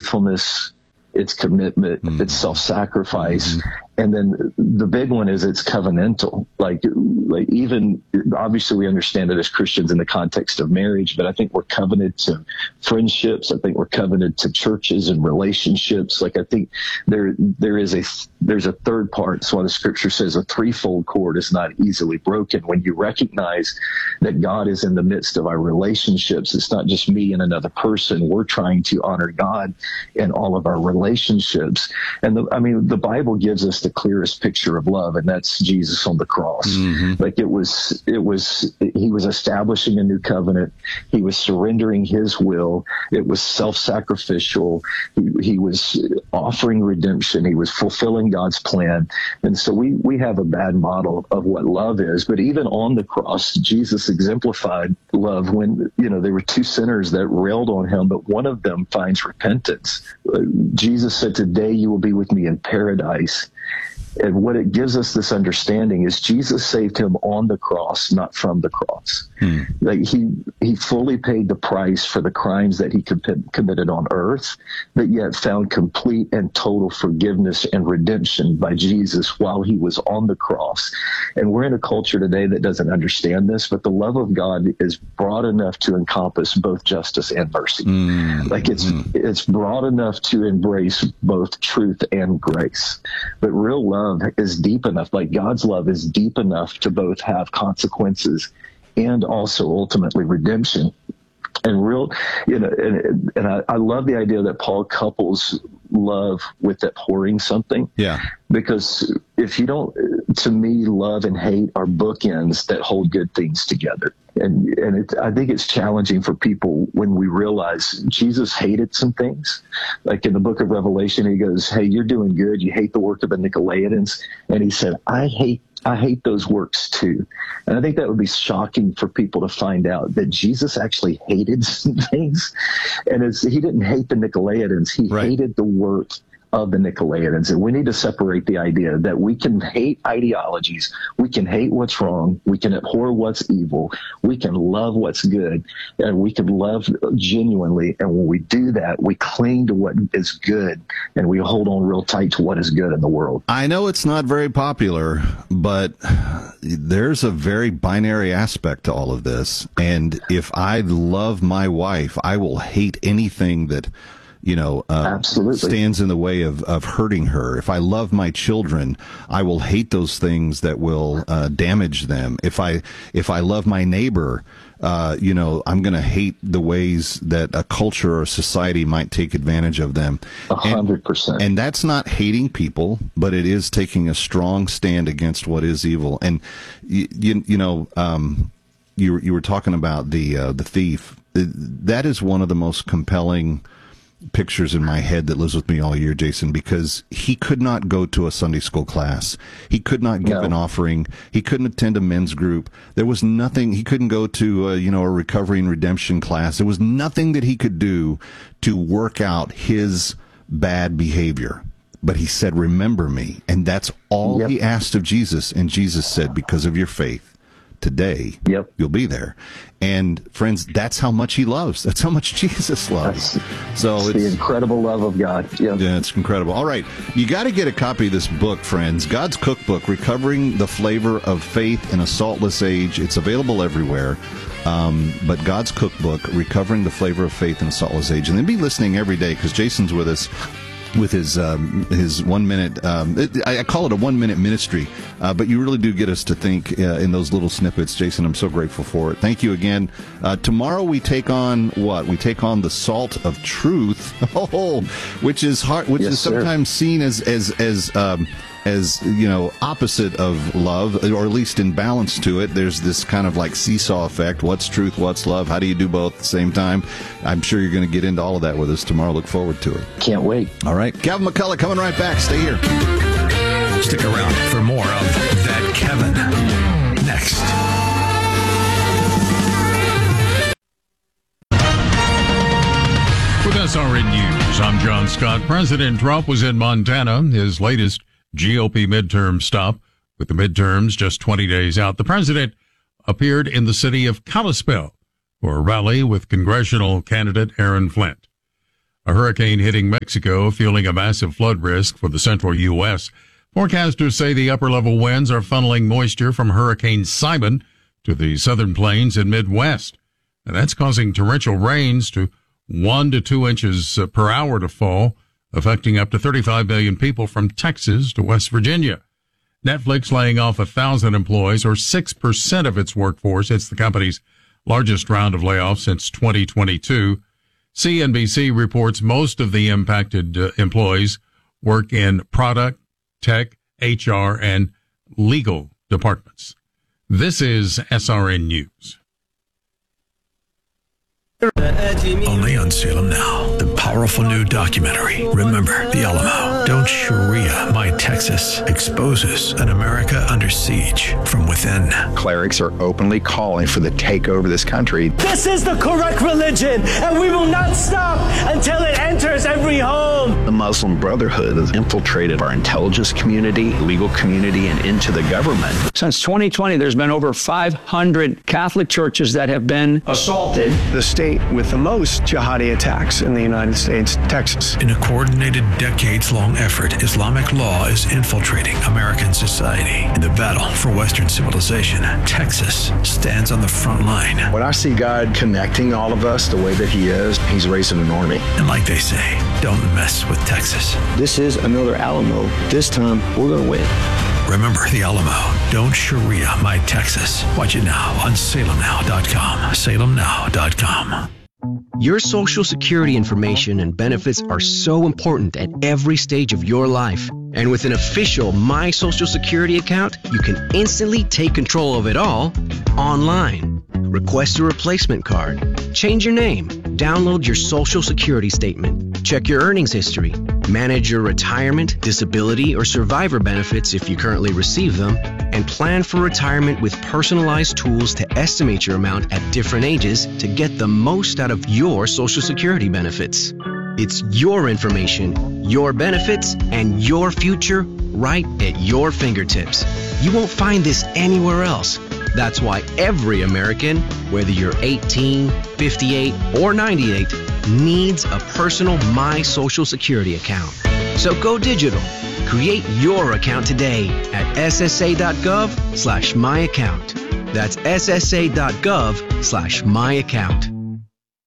faithfulness, it's commitment, it's self-sacrifice. And then the big one is it's covenantal. Like even, obviously we understand it as Christians in the context of marriage, but I think we're covenanted to friendships. I think we're covenanted to churches and relationships. Like I think there's a third part. That's why the scripture says a threefold cord is not easily broken. When you recognize that God is in the midst of our relationships, it's not just me and another person. We're trying to honor God in all of our relationships. And the Bible gives us the clearest picture of love, and that's Jesus on the cross. Like he was establishing a new covenant. He was surrendering his will. It was self-sacrificial. He was offering redemption. He was fulfilling God's plan. And so we have a bad model of what love is. But even on the cross, Jesus exemplified love when, there were two sinners that railed on him, but one of them finds repentance. Jesus said, "Today you will be with me in paradise." And what it gives us this understanding is Jesus saved him on the cross, not from the cross. Like he fully paid the price for the crimes that he committed on earth, but yet found complete and total forgiveness and redemption by Jesus while he was on the cross. And we're in a culture today that doesn't understand this, but the love of God is broad enough to encompass both justice and mercy. Like it's broad enough to embrace both truth and grace. But real love is deep enough, like God's love is deep enough to both have consequences and also ultimately redemption. And I love the idea that Paul couples love with abhorring something. Yeah. Because if you don't, to me, love and hate are bookends that hold good things together. And I think it's challenging for people when we realize Jesus hated some things. Like in the book of Revelation, he goes, "Hey, you're doing good. You hate the work of the Nicolaitans." And he said, I hate those works too. And I think that would be shocking for people to find out that Jesus actually hated some things. And he didn't hate the Nicolaitans. He hated the work of the Nicolaitans. And we need to separate the idea that we can hate ideologies, we can hate what's wrong, we can abhor what's evil, we can love what's good, and we can love genuinely. And when we do that, we cling to what is good, and we hold on real tight to what is good in the world. I know it's not very popular, but there's a very binary aspect to all of this. And if I love my wife, I will hate anything that stands in the way of hurting her. If I love my children, I will hate those things that will damage them. If I love my neighbor, I'm going to hate the ways that a culture or society might take advantage of them. 100%. And that's not hating people, but it is taking a strong stand against what is evil. And you were talking about the thief. That is one of the most compelling pictures in my head that lives with me all year, Jason, because he could not go to a Sunday school class. He could not give an offering. He couldn't attend a men's group. There was nothing. He couldn't go to a recovery and redemption class. There was nothing that he could do to work out his bad behavior. But he said, "Remember me." And that's all he asked of Jesus. And Jesus said, "Because of your faith, today you'll be there." And friends, that's how much he loves. That's how much Jesus loves. It's the incredible love of God. Yeah, it's incredible. All right, you got to get a copy of this book, friends. God's Cookbook, Recovering the Flavor of Faith in a Saltless Age. It's available everywhere. But God's Cookbook, Recovering the Flavor of Faith in a Saltless Age. And then be listening every day, because Jason's with us with his 1 minute, I call it a 1 minute ministry, but you really do get us to think in those little snippets. Jason, I'm so grateful for it. Thank you again. Tomorrow we take on what? We take on the salt of truth, which is hard, which is sometimes seen as opposite of love, or at least in balance to it. There's this kind of like seesaw effect. What's truth? What's love? How do you do both at the same time? I'm sure you're going to get into all of that with us tomorrow. Look forward to it. Can't wait. All right. Kevin McCullough coming right back. Stay here. Stick around for more of That Kevin next. With SRN News, I'm John Scott. President Trump was in Montana, his latest GOP midterm stop. With the midterms just 20 days out, the president appeared in the city of Kalispell for a rally with congressional candidate Aaron Flint. A hurricane hitting Mexico, fueling a massive flood risk for the central U.S. Forecasters say the upper-level winds are funneling moisture from Hurricane Simon to the southern plains and Midwest. And that's causing torrential rains to 1 to 2 inches per hour to fall, affecting up to 35 million people from Texas to West Virginia. Netflix laying off 1,000 employees, or 6% of its workforce. It's the company's largest round of layoffs since 2022. CNBC reports most of the impacted employees work in product, tech, HR, and legal departments. This is SRN News. Only on Salem Now, the powerful new documentary, Remember the Alamo. Don't Sharia My Texas exposes an America under siege from within. Clerics are openly calling for the takeover of this country. This is the correct religion, and we will not stop until it enters every home. The Muslim Brotherhood has infiltrated our intelligence community, legal community, and into the government. Since 2020, there's been over 500 Catholic churches that have been assaulted. The state with the most jihadi attacks in the United States, Texas. In a coordinated, decades-long effort, Islamic law is infiltrating American society. In the battle for Western civilization, Texas stands on the front line. When I see God connecting all of us the way that he is, he's raising an army. And like they say, don't mess with Texas. This is another Alamo. This time, we're going to win. Remember the Alamo. Don't Sharia My Texas. Watch it now on salemnow.com. salemnow.com. Your Social Security information and benefits are so important at every stage of your life. And with an official My Social Security account, you can instantly take control of it all online. Request a replacement card, change your name, download your Social Security statement, check your earnings history, manage your retirement, disability, or survivor benefits if you currently receive them, and plan for retirement with personalized tools to estimate your amount at different ages to get the most out of your Social Security benefits. It's your information, your benefits, and your future right at your fingertips. You won't find this anywhere else. That's why every American, whether you're 18, 58, or 98, needs a personal My Social Security account. So go digital. Create your account today at ssa.gov/myaccount. That's ssa.gov/myaccount.